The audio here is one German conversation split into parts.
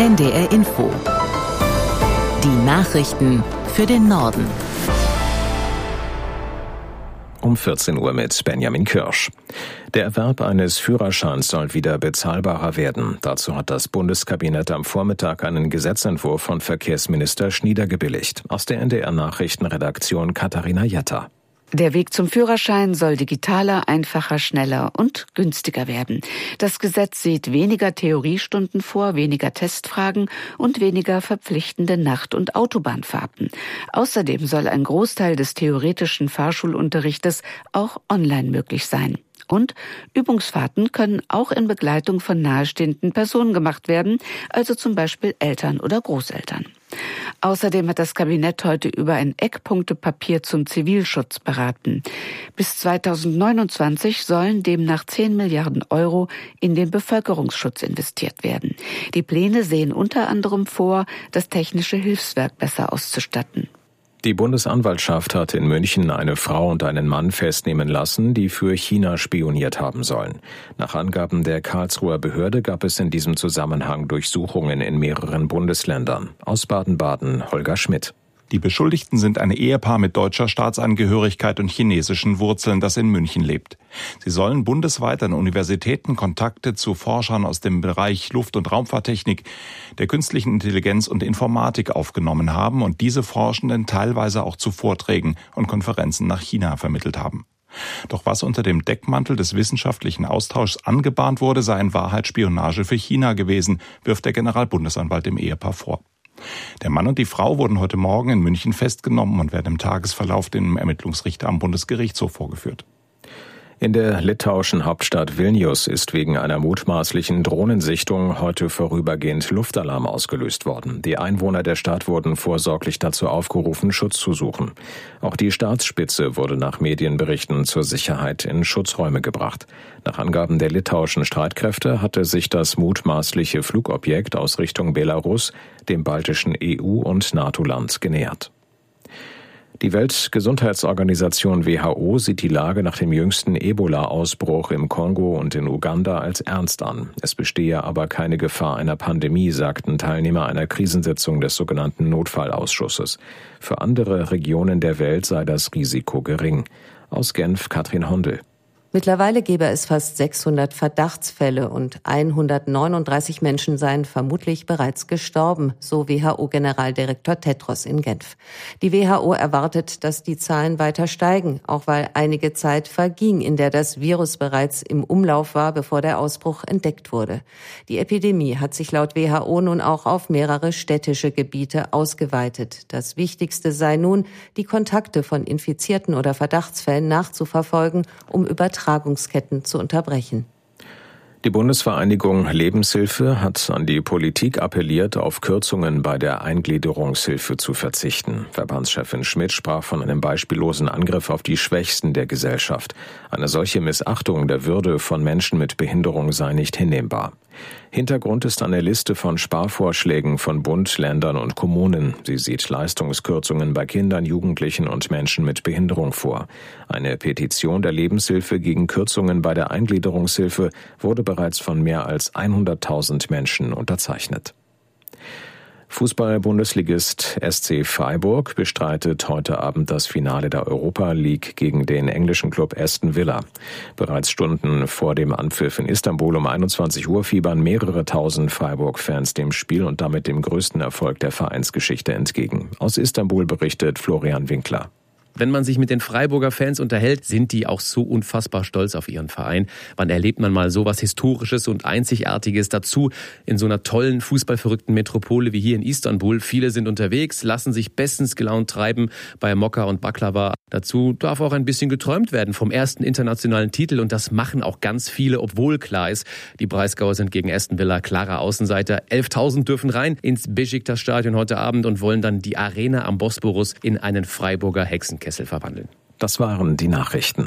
NDR Info. Die Nachrichten für den Norden. Um 14 Uhr mit Benjamin Kirsch. Der Erwerb eines Führerscheins soll wieder bezahlbarer werden. Dazu hat das Bundeskabinett am Vormittag einen Gesetzentwurf von Verkehrsminister Schnieder gebilligt. Aus der NDR-Nachrichtenredaktion Katharina Jatta. Der Weg zum Führerschein soll digitaler, einfacher, schneller und günstiger werden. Das Gesetz sieht weniger Theoriestunden vor, weniger Testfragen und weniger verpflichtende Nacht- und Autobahnfahrten. Außerdem soll ein Großteil des theoretischen Fahrschulunterrichtes auch online möglich sein. Und Übungsfahrten können auch in Begleitung von nahestehenden Personen gemacht werden, also zum Beispiel Eltern oder Großeltern. Außerdem hat das Kabinett heute über ein Eckpunktepapier zum Zivilschutz beraten. Bis 2029 sollen demnach 10 Milliarden Euro in den Bevölkerungsschutz investiert werden. Die Pläne sehen unter anderem vor, das Technische Hilfswerk besser auszustatten. Die Bundesanwaltschaft hat in München eine Frau und einen Mann festnehmen lassen, die für China spioniert haben sollen. Nach Angaben der Karlsruher Behörde gab es in diesem Zusammenhang Durchsuchungen in mehreren Bundesländern. Aus Baden-Baden Holger Schmidt. Die Beschuldigten sind ein Ehepaar mit deutscher Staatsangehörigkeit und chinesischen Wurzeln, das in München lebt. Sie sollen bundesweit an Universitäten Kontakte zu Forschern aus dem Bereich Luft- und Raumfahrttechnik, der künstlichen Intelligenz und Informatik aufgenommen haben und diese Forschenden teilweise auch zu Vorträgen und Konferenzen nach China vermittelt haben. Doch was unter dem Deckmantel des wissenschaftlichen Austauschs angebahnt wurde, sei in Wahrheit Spionage für China gewesen, wirft der Generalbundesanwalt dem Ehepaar vor. Der Mann und die Frau wurden heute Morgen in München festgenommen und werden im Tagesverlauf dem Ermittlungsrichter am Bundesgerichtshof vorgeführt. In der litauischen Hauptstadt Vilnius ist wegen einer mutmaßlichen Drohnensichtung heute vorübergehend Luftalarm ausgelöst worden. Die Einwohner der Stadt wurden vorsorglich dazu aufgerufen, Schutz zu suchen. Auch die Staatsspitze wurde nach Medienberichten zur Sicherheit in Schutzräume gebracht. Nach Angaben der litauischen Streitkräfte hatte sich das mutmaßliche Flugobjekt aus Richtung Belarus, dem baltischen EU- und NATO-Land, genähert. Die Weltgesundheitsorganisation WHO sieht die Lage nach dem jüngsten Ebola-Ausbruch im Kongo und in Uganda als ernst an. Es bestehe aber keine Gefahr einer Pandemie, sagten Teilnehmer einer Krisensitzung des sogenannten Notfallausschusses. Für andere Regionen der Welt sei das Risiko gering. Aus Genf Katrin Hondel. Mittlerweile gebe es fast 600 Verdachtsfälle und 139 Menschen seien vermutlich bereits gestorben, so WHO-Generaldirektor Tedros in Genf. Die WHO erwartet, dass die Zahlen weiter steigen, auch weil einige Zeit verging, in der das Virus bereits im Umlauf war, bevor der Ausbruch entdeckt wurde. Die Epidemie hat sich laut WHO nun auch auf mehrere städtische Gebiete ausgeweitet. Das Wichtigste sei nun, die Kontakte von Infizierten oder Verdachtsfällen nachzuverfolgen, um Übertragungsketten zu unterbrechen. Die Bundesvereinigung Lebenshilfe hat an die Politik appelliert, auf Kürzungen bei der Eingliederungshilfe zu verzichten. Verbandschefin Schmidt sprach von einem beispiellosen Angriff auf die Schwächsten der Gesellschaft. Eine solche Missachtung der Würde von Menschen mit Behinderung sei nicht hinnehmbar. Hintergrund ist eine Liste von Sparvorschlägen von Bund, Ländern und Kommunen. Sie sieht Leistungskürzungen bei Kindern, Jugendlichen und Menschen mit Behinderung vor. Eine Petition der Lebenshilfe gegen Kürzungen bei der Eingliederungshilfe wurde bereits von mehr als 100.000 Menschen unterzeichnet. Fußball-Bundesligist SC Freiburg bestreitet heute Abend das Finale der Europa League gegen den englischen Klub Aston Villa. Bereits Stunden vor dem Anpfiff in Istanbul um 21 Uhr fiebern mehrere tausend Freiburg-Fans dem Spiel und damit dem größten Erfolg der Vereinsgeschichte entgegen. Aus Istanbul berichtet Florian Winkler. Wenn man sich mit den Freiburger Fans unterhält, sind die auch so unfassbar stolz auf ihren Verein. Wann erlebt man mal sowas Historisches und Einzigartiges dazu in so einer tollen, fußballverrückten Metropole wie hier in Istanbul? Viele sind unterwegs, lassen sich bestens gelaunt treiben bei Mokka und Baklava. Dazu darf auch ein bisschen geträumt werden vom ersten internationalen Titel und das machen auch ganz viele, obwohl klar ist, die Breisgauer sind gegen Aston Villa klarer Außenseiter. 11.000 dürfen rein ins Beşiktaş-Stadion heute Abend und wollen dann die Arena am Bosporus in einen Freiburger Hexenkessel verwandeln. Das waren die Nachrichten.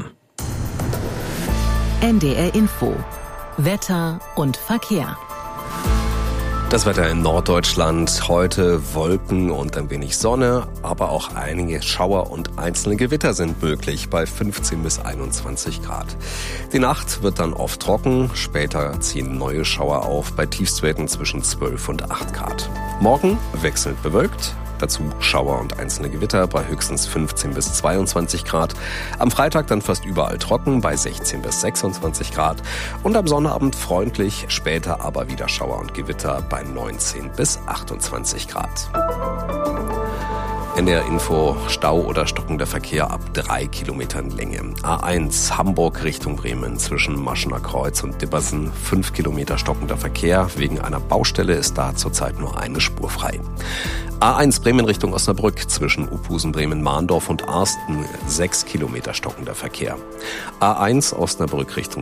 NDR Info. Wetter und Verkehr. Das Wetter in Norddeutschland, heute Wolken und ein wenig Sonne, aber auch einige Schauer und einzelne Gewitter sind möglich bei 15 bis 21 Grad. Die Nacht wird dann oft trocken, später ziehen neue Schauer auf bei Tiefstwerten zwischen 12 und 8 Grad. Morgen wechselnd bewölkt, dazu Schauer und einzelne Gewitter bei höchstens 15 bis 22 Grad. Am Freitag dann fast überall trocken bei 16 bis 26 Grad. Und am Sonnabend freundlich, später aber wieder Schauer und Gewitter bei 19 bis 28 Grad. In der Info Stau oder stockender Verkehr ab 3 Kilometern Länge. A1 Hamburg Richtung Bremen zwischen Maschener Kreuz und Dippersen. 5 Kilometer stockender Verkehr. Wegen einer Baustelle ist da zurzeit nur eine Spur frei. A1 Bremen Richtung Osnabrück zwischen Uphusen, Bremen, Mahndorf und Arsten. 6 Kilometer stockender Verkehr. A1 Osnabrück Richtung